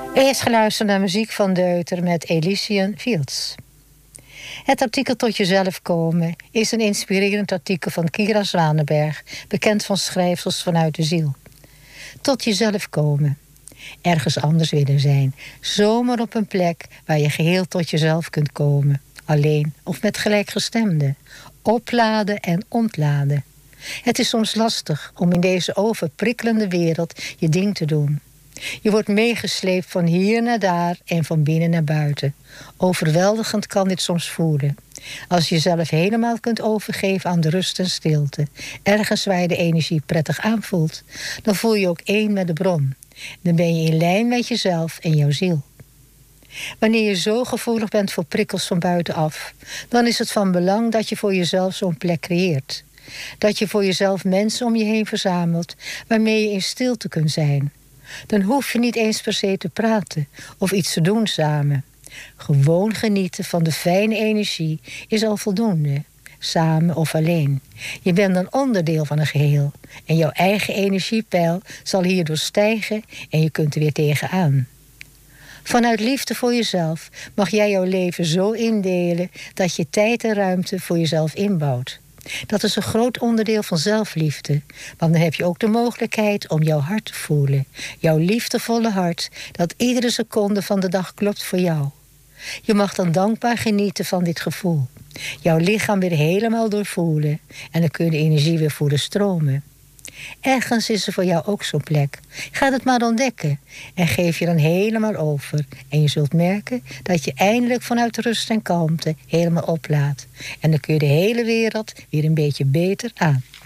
Eerst geluisterd naar muziek van Deuter met Elysian Fields. Het artikel Tot jezelf komen is een inspirerend artikel van Kira Zwanenberg, bekend van schrijfsels vanuit de ziel. Tot jezelf komen. Ergens anders willen zijn. Zomaar op een plek waar je geheel tot jezelf kunt komen. Alleen of met gelijkgestemden. Opladen en ontladen. Het is soms lastig om in deze overprikkelende wereld je ding te doen. Je wordt meegesleept van hier naar daar en van binnen naar buiten. Overweldigend kan dit soms voelen. Als je jezelf helemaal kunt overgeven aan de rust en stilte, ergens waar je de energie prettig aanvoelt, dan voel je ook één met de bron. Dan ben je in lijn met jezelf en jouw ziel. Wanneer je zo gevoelig bent voor prikkels van buitenaf, dan is het van belang dat je voor jezelf zo'n plek creëert. Dat je voor jezelf mensen om je heen verzamelt waarmee je in stilte kunt zijn. Dan hoef je niet eens per se te praten of iets te doen samen. Gewoon genieten van de fijne energie is al voldoende, samen of alleen. Je bent dan onderdeel van een geheel en jouw eigen energiepeil zal hierdoor stijgen en je kunt er weer tegenaan. Vanuit liefde voor jezelf mag jij jouw leven zo indelen dat je tijd en ruimte voor jezelf inbouwt. Dat is een groot onderdeel van zelfliefde, want dan heb je ook de mogelijkheid om jouw hart te voelen. Jouw liefdevolle hart, dat iedere seconde van de dag klopt voor jou. Je mag dan dankbaar genieten van dit gevoel. Jouw lichaam weer helemaal doorvoelen en dan kun je de energie weer voelen stromen. Ergens is er voor jou ook zo'n plek. Ga het maar ontdekken en geef je dan helemaal over. En je zult merken dat je eindelijk vanuit rust en kalmte helemaal oplaadt. En dan kun je de hele wereld weer een beetje beter aan.